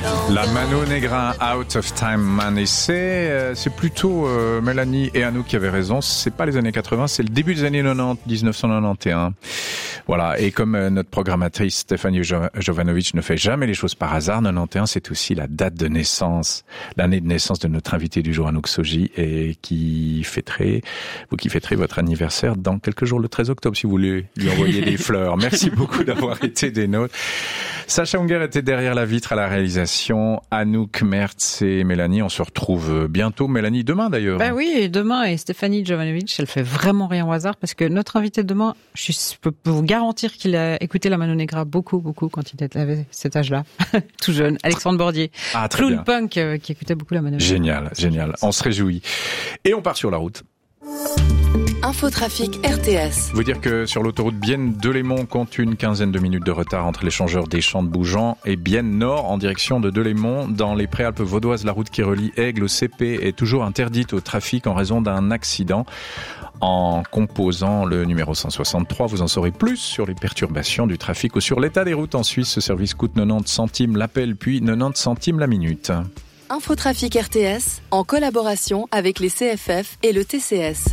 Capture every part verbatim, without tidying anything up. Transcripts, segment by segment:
La Mano Negra, Out of Time Man. Et c'est, euh, c'est plutôt euh, Mélanie et Anouk qui avaient raison. C'est pas les années quatre-vingts, c'est le début des années quatre-vingt-dix, dix-neuf cent quatre-vingt-onze. Voilà. Et comme euh, notre programmatrice Stéphanie Jo- Jovanovic ne fait jamais les choses par hasard, quatre-vingt-onze, c'est aussi la date de naissance, l'année de naissance de notre invité du jour, Anouk Soji, et qui fêterait, vous qui fêterez votre anniversaire dans quelques jours, le treize octobre, si vous voulez lui envoyer des fleurs. Merci beaucoup d'avoir été des nôtres. Sacha Unger était derrière la vitre à la réalisation. Anouk, Mertz et Mélanie, on se retrouve bientôt. Mélanie, demain d'ailleurs. Bah oui, et demain, et Stéphanie Jovanovic, elle fait vraiment rien au hasard parce que notre invité de demain, je peux vous garantir qu'il a écouté la Mano Negra beaucoup, beaucoup quand il avait cet âge-là. Tout jeune. Alexandre Bordier. Ah, très Clown bien. Punk, euh, qui écoutait beaucoup la Mano Negra. Génial, génial. On se réjouit. Et on part sur la route. Infotrafic R T S. Vous dire que sur l'autoroute Bienne-Delémont compte une quinzaine de minutes de retard entre l'échangeur des Champs de Bougeant et Bienne-Nord en direction de Delémont. Dans les Préalpes vaudoises, la route qui relie Aigle au C P est toujours interdite au trafic en raison d'un accident. En composant le numéro cent soixante-trois, vous en saurez plus sur les perturbations du trafic ou sur l'état des routes en Suisse. Ce service coûte quatre-vingt-dix centimes l'appel, puis quatre-vingt-dix centimes la minute. Infotrafic R T S, en collaboration avec les C F F et le T C S.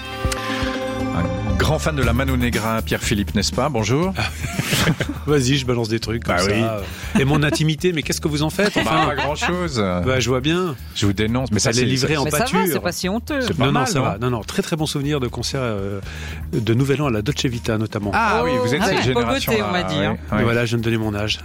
Un grand fan de la Mano Negra, Pierre-Philippe, n'est-ce pas? Bonjour. Vas-y, je balance des trucs comme bah ça. Oui. Et mon intimité, mais qu'est-ce que vous en faites? Enfin, pas grand-chose. Bah, je vois bien. Je vous dénonce, mais ça, ça l'est livré en mais pâture. Ça va, c'est pas si honteux. C'est pas non, mal, non, ça non va. Non, non, très très bon souvenir de concert euh, de Nouvel An à la Dolce Vita notamment. Ah oh, oui, vous êtes ah, cette ouais, génération. Beauté, on m'a dit. Ouais, hein. ouais. Voilà, je viens de donner mon âge.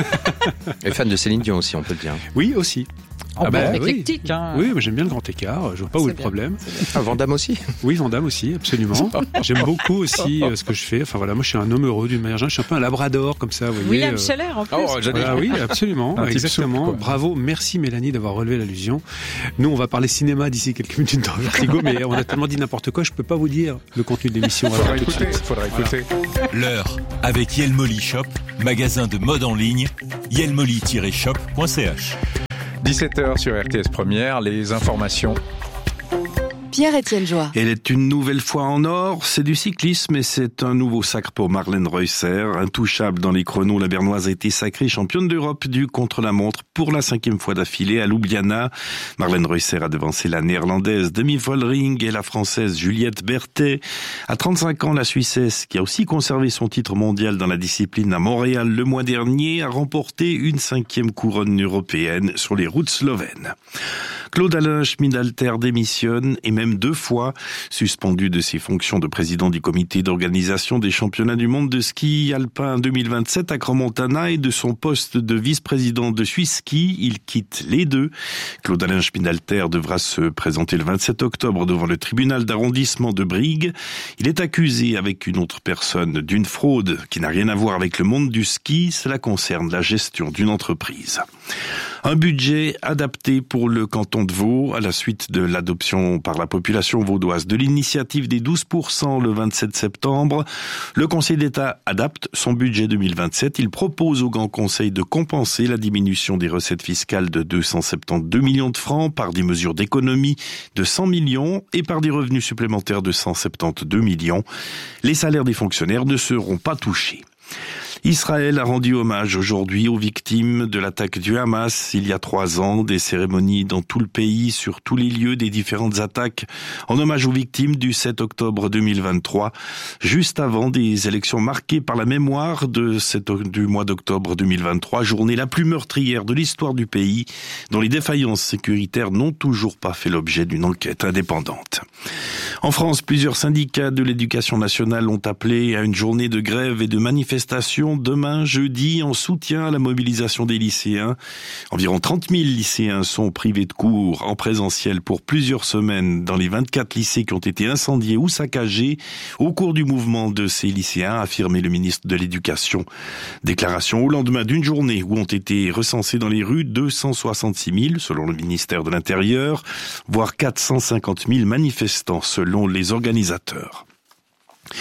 Et fan de Céline Dion aussi, on peut le dire. Oui, aussi. En ah bah, bah, éclectique, oui. hein. Oui, mais j'aime bien le grand écart. Je vois pas où est le bien. problème. Ah, Van Damme aussi. Oui, Van Damme aussi, absolument. J'aime beaucoup aussi euh, ce que je fais. Enfin voilà, moi je suis un homme heureux d'une manière générale. Je suis un peu un labrador comme ça, vous voyez. William euh... Scheller en plus. Oh, Voilà, oui, absolument, Un petit exactement. soupe, Bravo, merci Mélanie d'avoir relevé l'allusion. Nous, on va parler cinéma d'ici quelques minutes dans Vertigo, mais on a tellement dit n'importe quoi, je peux pas vous dire le contenu de l'émission. Faudra Alors, tout de écouter, suite. faudra écouter. L'heure avec Yelmoli Shop, magasin de mode en ligne, yelmoli tiret shop point c h. dix-sept heures sur R T S Première, les informations. Pierre-Étienne Joie. Elle est une nouvelle fois en or, c'est du cyclisme et c'est un nouveau sacre pour Marlène Reusser. Intouchable dans les chronos, la Bernoise a été sacrée championne d'Europe du contre-la-montre pour la cinquième fois d'affilée à Ljubljana. Marlène Reusser a devancé la néerlandaise Demi Vollering et la française Juliette Berthet. À trente-cinq ans, la Suissesse, qui a aussi conservé son titre mondial dans la discipline à Montréal le mois dernier, a remporté une cinquième couronne européenne sur les routes slovènes. Claude-Alain Schmidalter démissionne et même deux fois suspendu de ses fonctions de président du comité d'organisation des championnats du monde de ski alpin deux mille vingt-sept à Crans-Montana et de son poste de vice-président de Suisse Ski. Il quitte les deux. Claude-Alain Schmidalter devra se présenter le vingt-sept octobre devant le tribunal d'arrondissement de Brigue. Il est accusé avec une autre personne d'une fraude qui n'a rien à voir avec le monde du ski. Cela concerne la gestion d'une entreprise. Un budget adapté pour le canton de Vaud à la suite de l'adoption par la population vaudoise de l'initiative des douze pour cent le vingt-sept septembre. Le Conseil d'État adapte son budget deux mille vingt-sept. Il propose au Grand Conseil de compenser la diminution des recettes fiscales de deux cent soixante-douze millions de francs par des mesures d'économie de cent millions et par des revenus supplémentaires de cent soixante-douze millions. Les salaires des fonctionnaires ne seront pas touchés. Israël a rendu hommage aujourd'hui aux victimes de l'attaque du Hamas il y a trois ans. Des cérémonies dans tout le pays, sur tous les lieux des différentes attaques, en hommage aux victimes du sept octobre deux mille vingt-trois, juste avant des élections marquées par la mémoire de cette, du mois d'octobre deux mille vingt-trois, journée la plus meurtrière de l'histoire du pays, dont les défaillances sécuritaires n'ont toujours pas fait l'objet d'une enquête indépendante. En France, plusieurs syndicats de l'éducation nationale ont appelé à une journée de grève et de manifestation demain, jeudi, en soutien à la mobilisation des lycéens. Environ trente mille lycéens sont privés de cours en présentiel pour plusieurs semaines dans les vingt-quatre lycées qui ont été incendiés ou saccagés au cours du mouvement de ces lycéens, a affirmé le ministre de l'Éducation. Déclaration au lendemain d'une journée où ont été recensés dans les rues deux cent soixante-six mille, selon le ministère de l'Intérieur, voire quatre cent cinquante mille manifestants, selon les organisateurs.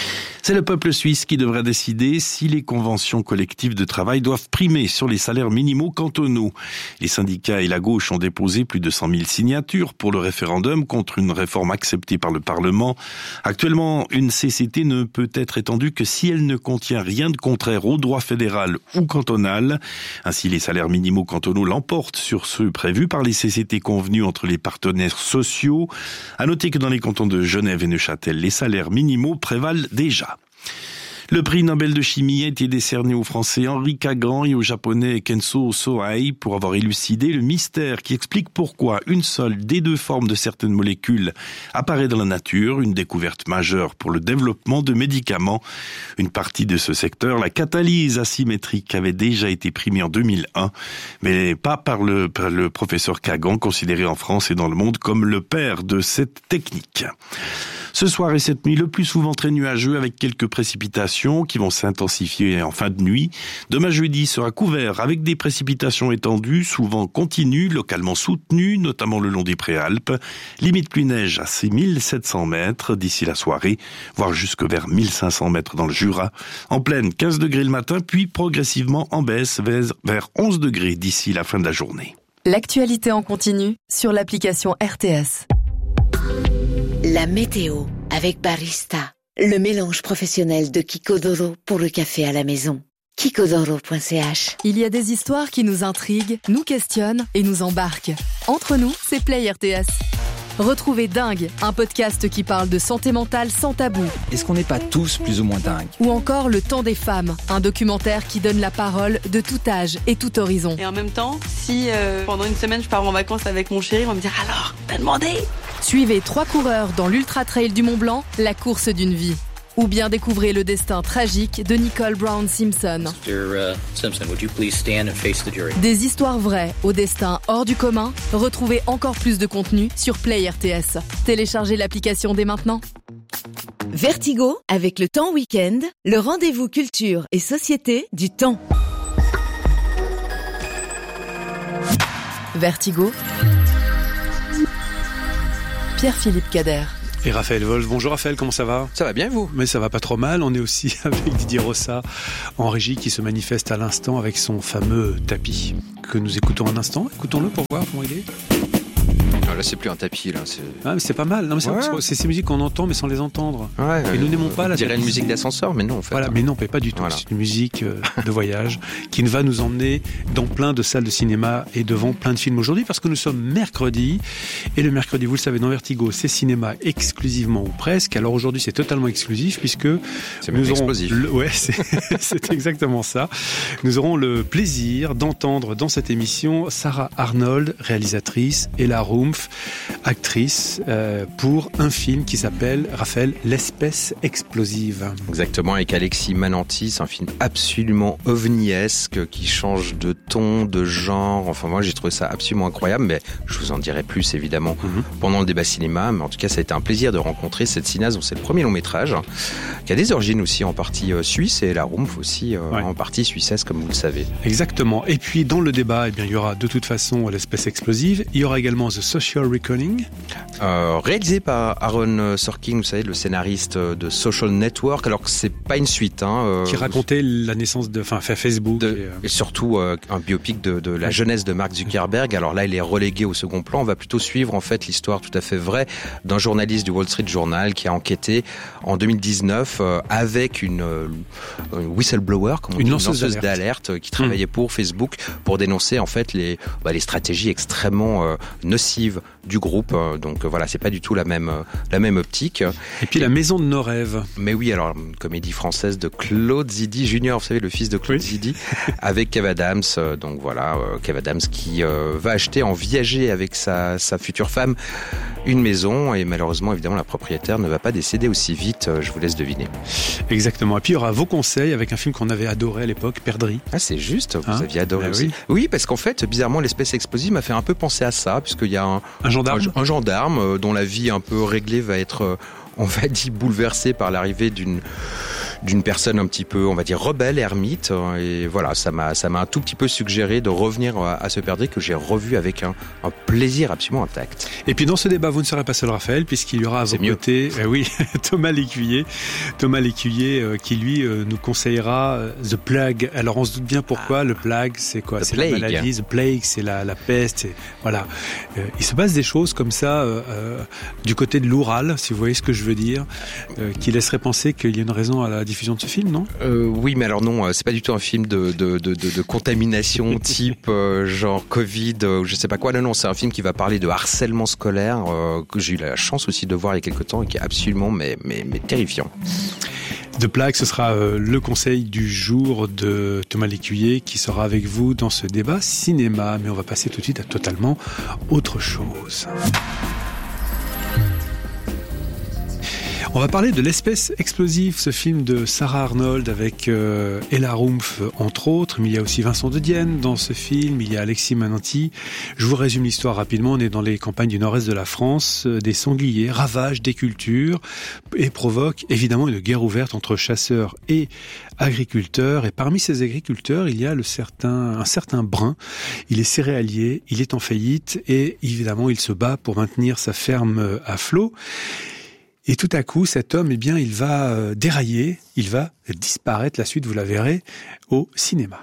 C'est le peuple suisse qui devrait décider si les conventions collectives de travail doivent primer sur les salaires minimaux cantonaux. Les syndicats et la gauche ont déposé plus de cent mille signatures pour le référendum contre une réforme acceptée par le Parlement. Actuellement, une C C T ne peut être étendue que si elle ne contient rien de contraire au droit fédéral ou cantonal. Ainsi, les salaires minimaux cantonaux l'emportent sur ceux prévus par les C C T convenus entre les partenaires sociaux. À noter que dans les cantons de Genève et Neuchâtel, les salaires minimaux prévalent déjà. Le prix Nobel de chimie a été décerné au Français Henri Kagan et au Japonais Kenzo Sohei pour avoir élucidé le mystère qui explique pourquoi une seule des deux formes de certaines molécules apparaît dans la nature, une découverte majeure pour le développement de médicaments. Une partie de ce secteur, la catalyse asymétrique, avait déjà été primée en deux mille un, mais pas par le, par le professeur Kagan, considéré en France et dans le monde comme le père de cette technique. Ce soir et cette nuit, le plus souvent très nuageux avec quelques précipitations qui vont s'intensifier en fin de nuit. Demain jeudi sera couvert avec des précipitations étendues, souvent continues, localement soutenues, notamment le long des Préalpes. Limite pluie-neige à six mille sept cents mètres d'ici la soirée, voire jusque vers mille cinq cents mètres dans le Jura. En pleine, quinze degrés le matin, puis progressivement en baisse vers onze degrés d'ici la fin de la journée. L'actualité en continu sur l'application R T S. La météo avec Barista, le mélange professionnel de Kikodoro pour le café à la maison. kikodoro point c h. Il y a des histoires qui nous intriguent, nous questionnent et nous embarquent. Entre nous, c'est Play R T S. Retrouvez Dingue, un podcast qui parle de santé mentale sans tabou. Est-ce qu'on n'est pas tous plus ou moins dingues ? Ou encore Le Temps des femmes, un documentaire qui donne la parole de tout âge et tout horizon. Et en même temps, si euh, pendant une semaine je pars en vacances avec mon chéri, on va me dire « Alors, t'as demandé ?» Suivez trois coureurs dans l'Ultra Trail du Mont Blanc, la course d'une vie. Ou bien découvrez le destin tragique de Nicole Brown Simpson. mister Simpson, would you please stand and face the jury? Des histoires vraies au destin hors du commun. Retrouvez encore plus de contenu sur Play R T S. Téléchargez l'application dès maintenant. Vertigo avec le Temps Week-end, le rendez-vous culture et société du temps. Vertigo. Pierre-Philippe Cader. Et Raphaël Wolf. Bonjour Raphaël, comment ça va ? Ça va bien vous ? Mais ça va pas trop mal. On est aussi avec Didier Rossa en régie qui se manifeste à l'instant avec son fameux tapis que nous écoutons un instant. Écoutons-le pour voir comment il est. Ah, là, c'est plus un tapis, là. C'est, ah, mais c'est pas mal. Non, mais c'est, ouais. c'est ces musiques qu'on entend, mais sans les entendre. Ouais, et nous n'aimons pas la. On dirait une musique d'ascenseur, mais non, en fait. Voilà, mais non, pas du tout. Voilà. C'est une musique de voyage qui va nous emmener dans plein de salles de cinéma et devant plein de films aujourd'hui, parce que nous sommes mercredi. Et le mercredi, vous le savez, dans Vertigo, c'est cinéma exclusivement ou presque. Alors aujourd'hui, c'est totalement exclusif, puisque c'est nous même aurons. Explosif. Le... Ouais, c'est... c'est exactement ça. Nous aurons le plaisir d'entendre dans cette émission Sarah Arnold, réalisatrice, et Ella Rumpf, actrice, euh, pour un film qui s'appelle, Raphaël, L'espèce explosive. Exactement, avec Alexis Mananti. C'est un film absolument ovniesque qui change de ton, de genre. Enfin, moi, j'ai trouvé ça absolument incroyable, mais je vous en dirai plus, évidemment, mm-hmm. pendant le débat cinéma. Mais en tout cas, ça a été un plaisir de rencontrer cette cinéaste dont c'est le premier long métrage, qui a des origines aussi en partie euh, suisse, et Ella Rumpf aussi euh, ouais. en partie suissesse, comme vous le savez. Exactement. Et puis, dans le débat, eh bien, il y aura de toute façon L'espèce explosive. Il y aura également The Social Reckoning. Euh, réalisé par Aaron Sorkin, vous savez, le scénariste de Social Network, alors que c'est pas une suite. Hein, euh, qui racontait la naissance de, enfin, Facebook. De, et, euh... et surtout euh, un biopic de, de la jeunesse de Mark Zuckerberg. Alors là, il est relégué au second plan. On va plutôt suivre, en fait, l'histoire tout à fait vraie d'un journaliste du Wall Street Journal qui a enquêté en deux mille dix-neuf euh, avec une, euh, une whistleblower, comme on une dit, lanceuse, une lanceuse d'alerte. d'alerte qui travaillait mmh. pour Facebook pour dénoncer, en fait, les, bah, les stratégies extrêmement euh, nocives du groupe. Donc voilà, c'est pas du tout la même la même optique. Et puis et, La Maison de nos rêves. Mais oui, alors une comédie française de Claude Zidi Junior, vous savez, le fils de Claude oui. Zidi, avec Kev Adams. Donc voilà, Kev Adams qui euh, va acheter en viager avec sa sa future femme une maison, et malheureusement, évidemment, la propriétaire ne va pas décéder aussi vite. Je vous laisse deviner. Exactement. Et puis il y aura vos conseils avec un film qu'on avait adoré à l'époque, Perdrix. Ah, c'est juste. Vous hein aviez adoré ben aussi. Oui. oui, parce qu'en fait, bizarrement, L'espèce explosive m'a fait un peu penser à ça, puisqu'il y a un un gendarme, un, un gendarme euh, dont la vie un peu réglée va être, euh, on va dire, bouleversée par l'arrivée d'une d'une personne un petit peu, on va dire, rebelle, ermite. Et voilà, ça m'a, ça m'a un tout petit peu suggéré de revenir à, à ce perdrix que j'ai revu avec un, un plaisir absolument intact. Et puis dans ce débat, vous ne serez pas seul, Raphaël, puisqu'il y aura à vos côtés, euh, oui, Thomas Lécuyer, Thomas Lécuyer euh, qui lui euh, nous conseillera euh, The Plague. Alors on se doute bien pourquoi. Ah. Le Plague, c'est quoi? The C'est plague. La maladie. The Plague, c'est la, la peste. C'est, voilà. Euh, il se passe des choses comme ça euh, euh, du côté de l'Oural, si vous voyez ce que je veux dire, euh, qui laisserait penser qu'il y a une raison à la diffusion de ce film, non? euh, Oui, mais alors non, c'est pas du tout un film de, de, de, de, de contamination type euh, genre Covid, euh, je sais pas quoi. Non, non, c'est un film qui va parler de harcèlement scolaire euh, que j'ai eu la chance aussi de voir il y a quelques temps et qui est absolument mais, mais, mais terrifiant. The Plague, ce sera euh, le conseil du jour de Thomas Lécuyer qui sera avec vous dans ce débat cinéma. Mais on va passer tout de suite à totalement autre chose. On va parler de L'Espèce explosive, ce film de Sarah Arnold avec euh, Ella Rumpf entre autres, mais il y a aussi Vincent de Dienne dans ce film, il y a Alexis Mananti. Je vous résume l'histoire rapidement. On est dans les campagnes du nord-est de la France. Des sangliers ravagent des cultures et provoquent évidemment une guerre ouverte entre chasseurs et agriculteurs. Et parmi ces agriculteurs, il y a le certain, un certain Brun. Il est céréalier, il est en faillite et évidemment il se bat pour maintenir sa ferme à flot. Et tout à coup, cet homme, eh bien, il va dérailler, il va disparaître. La suite, vous la verrez au cinéma.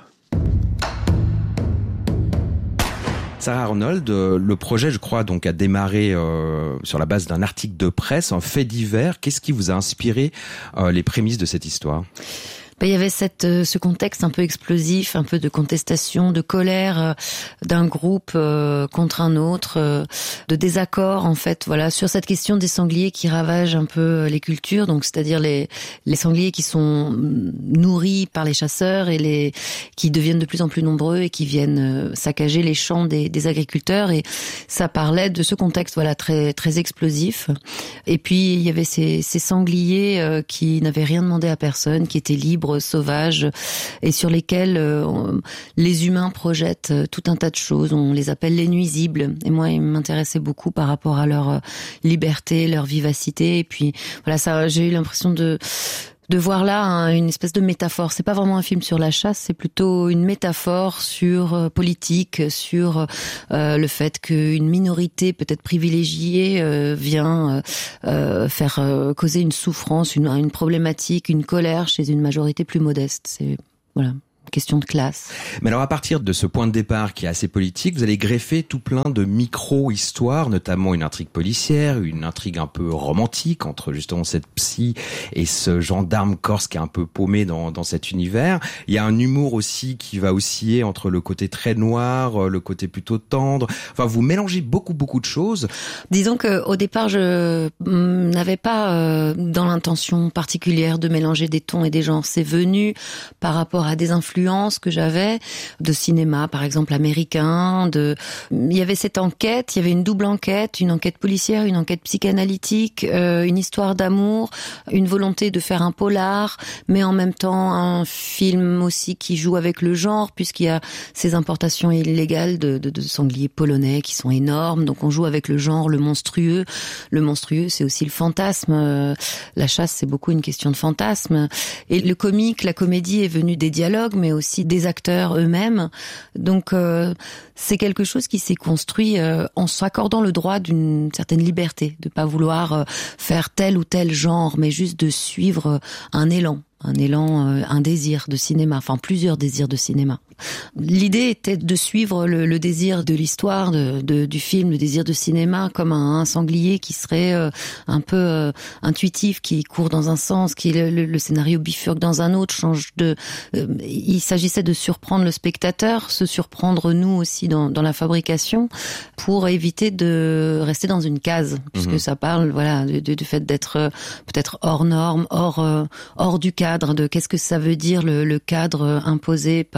Sarah Arnold, le projet, je crois, donc a démarré euh, sur la base d'un article de presse, un fait divers. Qu'est-ce qui vous a inspiré euh, les prémices de cette histoire ? Ben, il y avait cette, ce contexte un peu explosif, un peu de contestation, de colère euh, d'un groupe euh, contre un autre, euh, de désaccord en fait, voilà, sur cette question des sangliers qui ravagent un peu les cultures, donc c'est-à-dire les les sangliers qui sont nourris par les chasseurs et les qui deviennent de plus en plus nombreux et qui viennent euh, saccager les champs des, des agriculteurs. Et ça parlait de ce contexte, voilà, très très explosif. Et puis il y avait ces, ces sangliers euh, qui n'avaient rien demandé à personne, qui étaient libres, sauvages, et sur lesquels euh, on, les humains projettent euh, tout un tas de choses. On les appelle les nuisibles. Et moi, ils m'intéressaient beaucoup par rapport à leur euh, liberté, leur vivacité. Et puis, voilà, ça, j'ai eu l'impression de de voir là hein, une espèce de métaphore. C'est pas vraiment un film sur la chasse, c'est plutôt une métaphore sur euh, politique, sur euh, le fait qu'une minorité peut-être privilégiée euh, vient euh, faire euh, causer une souffrance, une, une problématique, une colère chez une majorité plus modeste. C'est voilà. Question de classe. Mais alors à partir de ce point de départ qui est assez politique, vous allez greffer tout plein de micro-histoires, notamment une intrigue policière, une intrigue un peu romantique entre justement cette psy et ce gendarme corse qui est un peu paumé dans, dans cet univers. Il y a un humour aussi qui va osciller entre le côté très noir, le côté plutôt tendre. Enfin, vous mélangez beaucoup beaucoup de choses. Disons que au départ, je n'avais pas euh, dans l'intention particulière de mélanger des tons et des genres. C'est venu par rapport à des influences que j'avais de cinéma, par exemple américain. De, il y avait cette enquête, il y avait une double enquête, une enquête policière, une enquête psychanalytique, euh, une histoire d'amour, une volonté de faire un polar, mais en même temps un film aussi qui joue avec le genre, puisqu'il y a ces importations illégales de, de, de sangliers polonais qui sont énormes. Donc on joue avec le genre, le monstrueux. Le monstrueux, c'est aussi le fantasme. La chasse, c'est beaucoup une question de fantasme. Et le comique, la comédie est venue des dialogues, mais aussi des acteurs eux-mêmes. Donc euh, c'est quelque chose qui s'est construit euh, en s'accordant le droit d'une certaine liberté, de pas vouloir euh, faire tel ou tel genre, mais juste de suivre euh, un élan. un élan, euh, un désir de cinéma, enfin plusieurs désirs de cinéma. L'idée était de suivre le, le désir de l'histoire, de, de, du film, le désir de cinéma, comme un, un sanglier qui serait euh, un peu euh, intuitif, qui court dans un sens, qui le, le, le scénario bifurque dans un autre, change de. Euh, il s'agissait de surprendre le spectateur, se surprendre nous aussi dans, dans la fabrication, pour éviter de rester dans une case, puisque mmh. ça parle, voilà, du, du fait d'être euh, peut-être hors norme, hors euh, hors du cadre, de qu'est-ce que ça veut dire le, le cadre imposé par euh,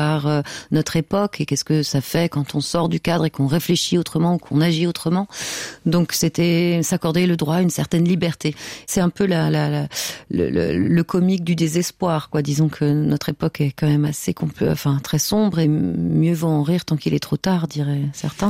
notre époque et qu'est-ce que ça fait quand on sort du cadre et qu'on réfléchit autrement ou qu'on agit autrement. Donc c'était s'accorder le droit à une certaine liberté. C'est un peu la, la, la le, le, le comique du désespoir, quoi. Disons que notre époque est quand même assez compl- enfin très sombre et mieux vaut en rire tant qu'il est trop tard, diraient certains.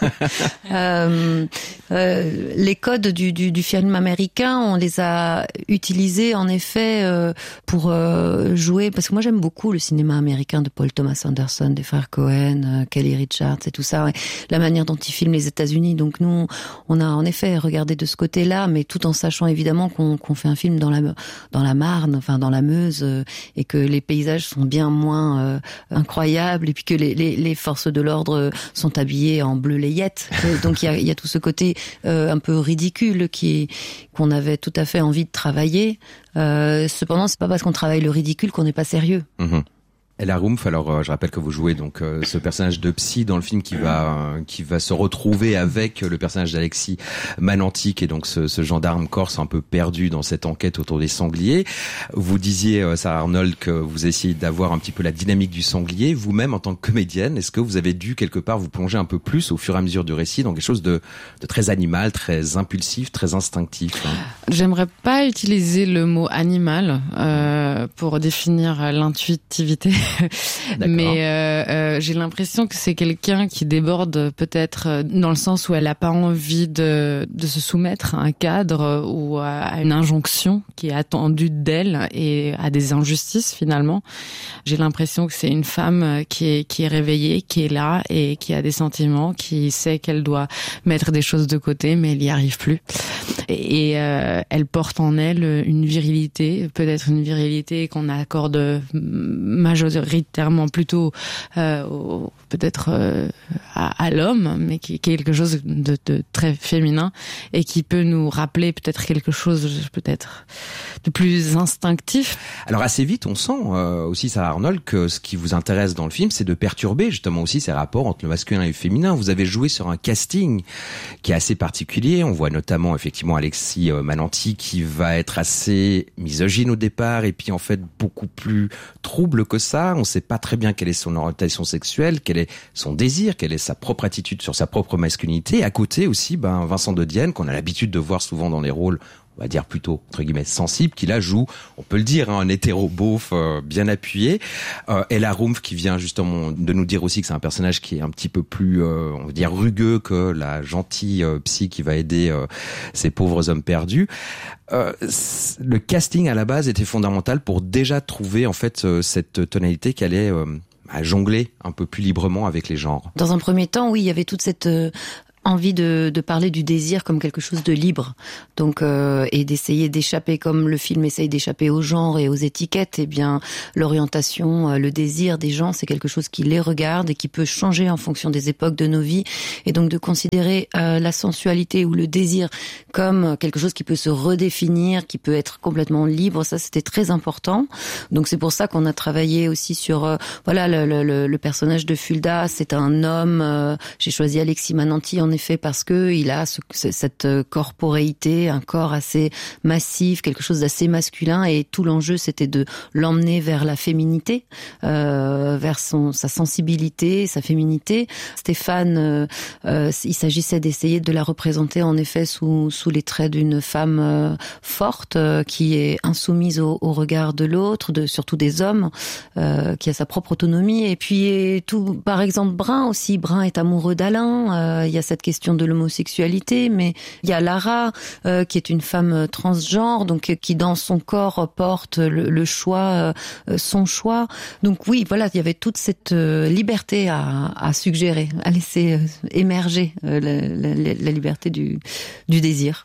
euh, euh, les codes du, du, du film américain, on les a utilisés en effet euh, pour euh, jouer, parce que moi j'aime beaucoup le cinéma américain de Paul Thomas Anderson, des frères Cohen, euh, Kelly Richards et tout ça, ouais. La manière dont ils filment les États-Unis. Donc nous, on a en effet regardé de ce côté-là, mais tout en sachant évidemment qu'on, qu'on fait un film dans la dans la Marne, enfin dans la Meuse, euh, et que les paysages sont bien moins euh, incroyables, et puis que les, les, les forces de l'ordre sont habillées en bleu layette. Donc il y a, il y a tout ce côté euh, un peu ridicule qui qu'on avait tout à fait envie de travailler. Euh, cependant, c'est pas parce qu'on travaille le ridicule qu'on n'est pas sérieux. Mmh. Ella Rumpf, alors euh, je rappelle que vous jouez donc euh, ce personnage de psy dans le film qui va euh, qui va se retrouver avec le personnage d'Alexis Mananti, qui est donc ce, ce gendarme corse un peu perdu dans cette enquête autour des sangliers. Vous disiez, euh, Sarah Arnold, que vous essayez d'avoir un petit peu la dynamique du sanglier. Vous-même, en tant que comédienne, est-ce que vous avez dû quelque part vous plonger un peu plus au fur et à mesure du récit dans quelque chose de, de très animal, très impulsif, très instinctif, hein? J'aimerais pas utiliser le mot animal euh, pour définir l'intuitivité. Mais euh, euh, j'ai l'impression que c'est quelqu'un qui déborde peut-être dans le sens où elle n'a pas envie de, de se soumettre à un cadre ou à une injonction qui est attendue d'elle et à des injustices finalement. J'ai l'impression que c'est une femme qui est, qui est réveillée, qui est là et qui a des sentiments, qui sait qu'elle doit mettre des choses de côté mais elle n'y arrive plus. Et, et euh, elle porte en elle une virilité, peut-être une virilité qu'on accorde majoritairement plutôt euh, au, peut-être euh, à, à l'homme, mais qui, qui est quelque chose de, de très féminin et qui peut nous rappeler peut-être quelque chose peut-être de plus instinctif. Alors assez vite, on sent euh, aussi, Sarah Arnold, que ce qui vous intéresse dans le film, c'est de perturber justement aussi ces rapports entre le masculin et le féminin. Vous avez joué sur un casting qui est assez particulier. On voit notamment effectivement Alexis Mananti qui va être assez misogyne au départ et puis en fait beaucoup plus trouble que ça. On ne sait pas très bien quelle est son orientation sexuelle, quel est son désir, quelle est sa propre attitude sur sa propre masculinité. À côté aussi, ben Vincent de Dienne, qu'on a l'habitude de voir souvent dans les rôles, on va dire plutôt entre guillemets sensible, qui là joue, on peut le dire, hein, un hétéro beauf euh, bien appuyé. Euh, Ella Rumpf qui vient justement de nous dire aussi que c'est un personnage qui est un petit peu plus, euh, on va dire rugueux que la gentille euh, psy qui va aider euh, ces pauvres hommes perdus. Euh, le casting à la base était fondamental pour déjà trouver en fait euh, cette tonalité qui allait euh, à jongler un peu plus librement avec les genres. Dans un premier temps, oui, il y avait toute cette euh, envie de, de parler du désir comme quelque chose de libre, donc euh, et d'essayer d'échapper, comme le film essaye d'échapper au genre et aux étiquettes. Eh bien, l'orientation, euh, le désir des gens, c'est quelque chose qui les regarde et qui peut changer en fonction des époques de nos vies. Et donc de considérer euh, la sensualité ou le désir comme quelque chose qui peut se redéfinir, qui peut être complètement libre, ça c'était très important. Donc c'est pour ça qu'on a travaillé aussi sur euh, voilà le, le, le personnage de Fulda. C'est un homme. Euh, j'ai choisi Alexis Mananti en En effet, parce que il a ce, cette corporéité, un corps assez massif, quelque chose d'assez masculin, et tout l'enjeu c'était de l'emmener vers la féminité, euh, vers son sa sensibilité, sa féminité. Stéphane, euh, euh, il s'agissait d'essayer de la représenter en effet sous sous les traits d'une femme euh, forte, euh, qui est insoumise au, au regard de l'autre, de surtout des hommes, euh, qui a sa propre autonomie. Et puis et tout, par exemple, Brun aussi. Brun est amoureux d'Alain. Euh, il y a cette question de l'homosexualité, mais il y a Lara euh, qui est une femme transgenre, donc qui dans son corps porte le, le choix, euh, son choix. Donc oui, voilà, il y avait toute cette euh, liberté à, à suggérer, à laisser euh, émerger euh, la, la, la liberté du, du désir.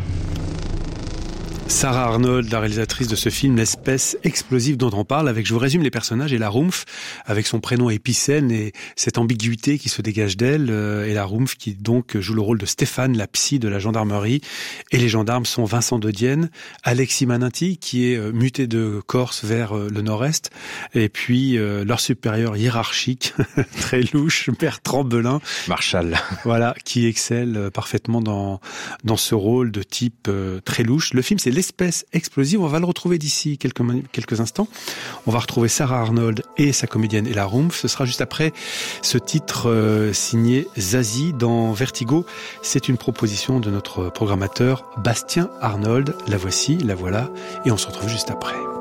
Sarah Arnold, la réalisatrice de ce film, l'espèce explosive dont on parle, avec, je vous résume les personnages, Ella Rumpf, avec son prénom épicène et cette ambiguïté qui se dégage d'elle, euh, Ella Rumpf qui donc joue le rôle de Stéphane, la psy de la gendarmerie, et les gendarmes sont Vincent de Dienne, Alexis Mananti, qui est euh, muté de Corse vers euh, le nord-est, et puis euh, leur supérieur hiérarchique, très louche, Bertrand Belin. Marshall. Voilà, qui excelle euh, parfaitement dans, dans ce rôle de type euh, très louche. Le film, c'est L'espèce explosive, on va le retrouver d'ici quelques, quelques instants. On va retrouver Sarah Arnold et sa comédienne Ella Rumpf. Ce sera juste après ce titre euh, signé Zazie dans Vertigo. C'est une proposition de notre programmateur Bastien Arnold. La voici, la voilà, et on se retrouve juste après.